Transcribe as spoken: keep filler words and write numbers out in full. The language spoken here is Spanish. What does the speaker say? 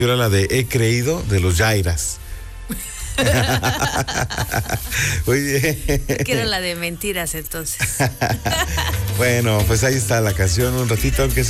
Era la de He creído de los Yairas. Oye. Que era la de mentiras entonces. Bueno, pues ahí está la canción, un ratito, aunque sea.